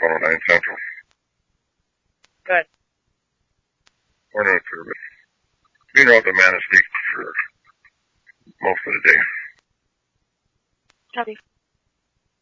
109 Central. Good. Morning service. Being out the Manistee for most of the day. Copy.